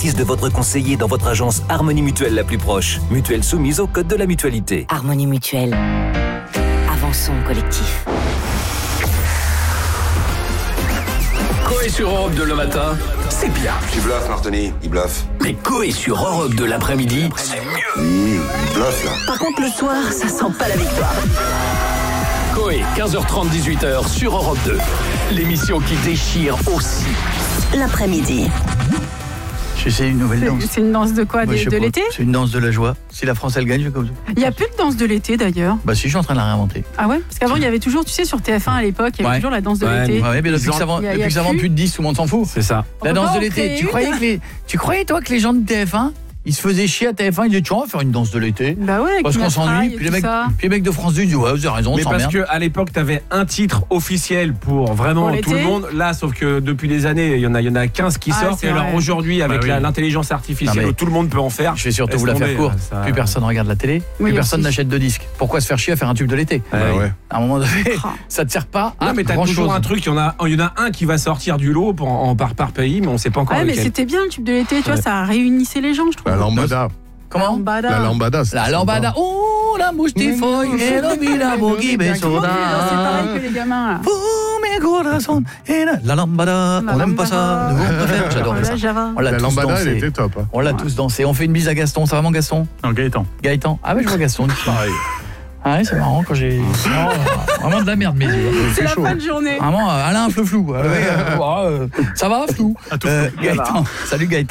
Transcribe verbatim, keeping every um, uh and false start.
de votre conseiller dans votre agence Harmonie Mutuelle la plus proche. Mutuelle soumise au code de la mutualité. Harmonie Mutuelle. Avançons collectif. Coé sur Europe deux le matin, c'est bien. Tu bluffes, Martini, il bluffe. Mais Coé sur Europe deux l'après-midi, c'est mieux. Mmh, il bluffe, là. Par contre, le soir, ça sent pas la victoire. Coé, quinze heures trente, dix-huit heures sur Europe deux. L'émission qui déchire aussi. L'après-midi. J'essaie une nouvelle danse. C'est une danse de quoi? Moi, De, je sais de pas. l'été? C'est une danse de la joie. Si la France elle gagne, je fais comme ça. Il n'y a plus de danse de l'été d'ailleurs. Bah si, je suis en train de la réinventer. Ah ouais? Parce qu'avant, il y avait toujours, tu sais, sur T F un à l'époque, il y avait Ouais. toujours la danse de Ouais, l'été. Ouais, mais depuis Ils que ça ont- vend, y a- y a depuis que ça vend plus. plus de dix, tout le monde s'en fout. C'est ça. La On danse va de en l'été. créer Tu une. croyais que les, tu croyais toi que les gens de T F un, ils se faisaient chier à T F un, ils disaient tu vas faire une danse de l'été. Bah ouais, avec Parce qu'on Natraille s'ennuie. et Puis les tout mecs, ça. puis les mecs de France deux, ils disent ouais, vous avez raison, on Mais parce s'emmerde. qu'à l'époque, t'avais un titre officiel pour vraiment Pour tout le l'été. monde. Là, sauf que depuis des années, il y en a, il y en a quinze qui Ah, sortent. c'est Et alors vrai. aujourd'hui, avec Bah oui. la- l'intelligence artificielle, Non, mais où tout le monde peut en faire. Je vais surtout laisse vous la faire tomber, courte. ça- Plus personne regarde la télé, Oui, plus personne aussi. n'achète de disques. Pourquoi se faire chier à faire un tube de l'été? Ouais, Bah ouais. ouais. À un moment donné, Ah. ça te sert pas à Non, mais t'as grand toujours chose. un truc. Il y en a, il y en a un qui va sortir du lot pour, en, par, par pays, mais on sait pas encore Ouais, mais lequel. c'était bien le tube de l'été, tu vois, ça réunissait les gens, je trouve. La lambada. Comment? Lambada. La lambada. c'est La sympa. lambada. Oh, la mustifoy, et la mira bogi Tout le monde dit, non, c'est pareil besoda. que les gamins là. Vous, mes corazones, et la, la lambada. La On n'aime pas ça. lambada. Nous, on préfère. J'adore La ça. Java. On l'a La tous lambada, elle dansé. était top. hein. On l'a tous dansé. On fait une bise à Gaston. Ça va, mon Gaston? Non, Gaëtan. Gaëtan. Ah, ouais, je vois Gaston. Pareil. Ah, ouais, c'est marrant quand j'ai. c'est marrant, euh, Vraiment de la merde, mes yeux. hein. C'est la chaud. fin de journée. Vraiment, euh, Alain, flou flou. Euh, ouais, euh, euh, ça va, flou? Euh, Gaëtan. Salut, Gaëtan.